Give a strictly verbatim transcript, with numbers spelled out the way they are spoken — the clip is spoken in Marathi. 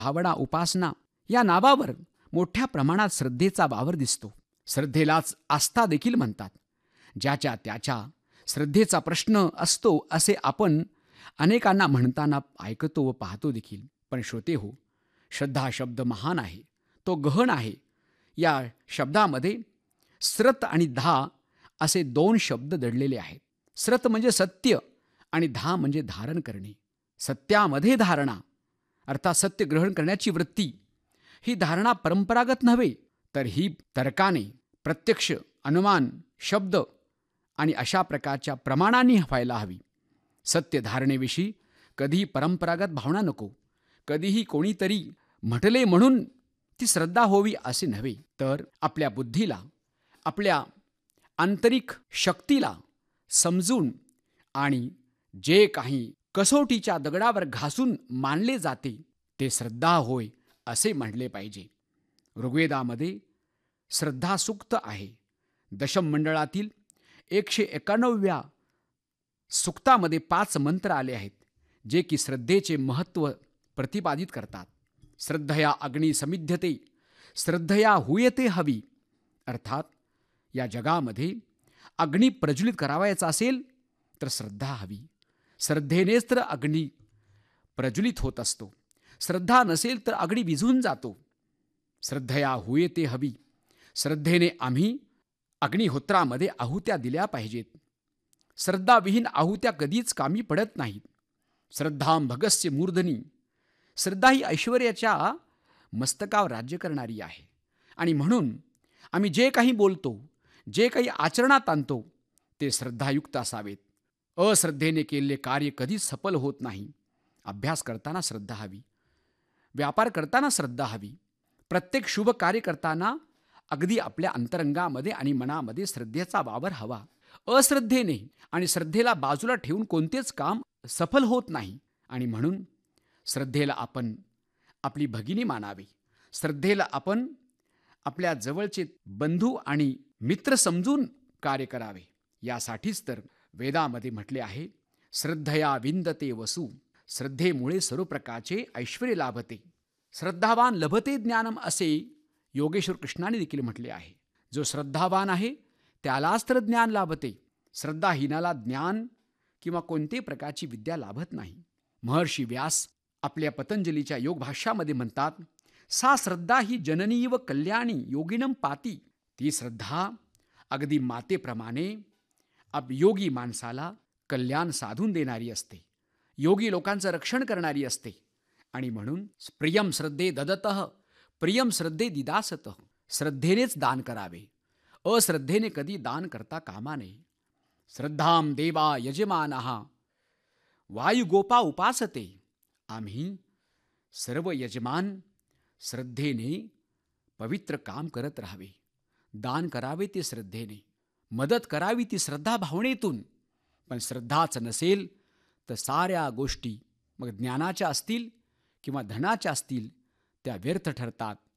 भावना, उपासना या नावावर मोठ्या प्रमाणात श्रद्धेचा वावर दिसतो. श्रद्धेलाच आस्था देखील म्हणतात. ज्याच्या त्याच्या श्रद्धेचा प्रश्न असतो असे आपण अनेकांना म्हणताना ऐकतो व पाहतो देखील. पण श्रोते हो, श्रद्धा शब्द महान आहे, तो गहन आहे. या शब्दामध्ये श्रत आणि धा असे दोन शब्द दडलेले आहेत. श्रत म्हणजे सत्य आणि धा म्हणजे धारण करणे. सत्यामध्ये धारणा अर्थात सत्य ग्रहण करण्याची वृत्ती. ही धारणा परंपरागत नव्हे, तर ही तर्काने, प्रत्यक्ष, अनुमान, शब्द आणि अशा प्रकारच्या प्रमाणांनी व्हायला हवी. सत्य धारणेविषयी कधीही परंपरागत भावना नको. कधीही कोणीतरी म्हटले म्हणून ती श्रद्धा होवी असे नव्हे, तर आपल्या बुद्धीला, आपल्या आंतरिक शक्तीला समजून आणि जे काही कसोटीच्या दगडावर घासून मानले जाते ते श्रद्धा होय असे म्हणले पाहिजे. ऋग्वेदामध्ये श्रद्धा सूक्त आहे. दशम मंडळातील एकशे एकाण्णव्या सूक्तामध्ये पाच मंत्र आले आहेत, जे की श्रद्धेचे महत्त्व प्रतिपादित करतात. श्रद्धया अग्नी समिध्यते, श्रद्धया हुयते हवी. अर्थात या जगामध्ये अग्नी प्रज्वलित करावायचा असेल तर श्रद्धा हवी. श्रद्धेनेच तर अग्नी प्रज्वलित होत असतो. श्रद्धा नसेल तर अग्नी विझून जातो. श्रद्धया हुयते हवी. श्रद्धेने आम्ही अग्निहोत्रामध्ये आहुत्या दिल्या पाहिजेत. श्रद्धाविहीन आहुत्या कधीच कामी पडत नाहीत. श्रद्धां भगस्य मूर्धनी. श्रद्धा ही ऐश्वर्याच्या मस्तकावर राज्य करणारी आहे. आणि म्हणून आम्ही जे काही बोलतो, जे काही आचरणात आणतो ते श्रद्धायुक्त असावेत. अश्रद्धेने केलेले कार्य कधीच सफल होत नाही. अभ्यास करताना श्रद्धा हवी. व्यापार करताना श्रद्धा हवी. प्रत्येक शुभ कार्य करताना अगदी आपल्या अंतरंगामध्ये आणि मनामध्ये श्रद्धेचा वावर हवा. अश्रद्धेने आणि श्रद्धेला बाजूला ठेवून कोणतेच काम सफल होत नाही. आणि म्हणून श्रद्धेला आपण आपली भगिनी मानावी. श्रद्धेला आपण आपल्या जवळचे बंधू आणि मित्र समजून कार्य करावे. यासाठीच तर वेदामध्ये म्हटले आहे, श्रद्धया विंदते वसु. श्रद्धेमुळे सर्व प्रकारचे ऐश्वर्य लाभते. श्रद्धावान लभते ज्ञानम असे योगेश्वर कृष्णाने देखील म्हटले आहे. जो श्रद्धावान आहे त्यालाच तर ज्ञान लाभते. श्रद्धाहीनाला ज्ञान किंवा कोणत्याही प्रकारची विद्या लाभत नाही. महर्षी व्यास आपल्या पतंजलीच्या योगभाष्यामध्ये म्हणतात, सा श्रद्धा ही जननी व कल्याणी योगिनम पाती. ती श्रद्धा अगदी मातेप्रमाणे अब योगी माणसाला कल्याण साधून देणारी असते. योगी लोकांचं रक्षण करणारी असते. आणि म्हणून प्रियम श्रद्धे ददतः प्रियम श्रद्धे दिदासतः. श्रद्धेनेच दान करावे. अश्रद्धेने कधी दान करता कामा नये. श्रद्धाम देवा यजमानः वायुगोपा उपासते. आम्ही सर्व यजमान श्रद्धेने पवित्र काम करत राहावे. दान करावे ते श्रद्धेने, मदत करावी ती श्रद्धा भावनेतून. पण श्रद्धाच नसेल तर साऱ्या गोष्टी मग ज्ञानाच्या असतील किंवा धनाच्या असतील त्या व्यर्थ ठरतात.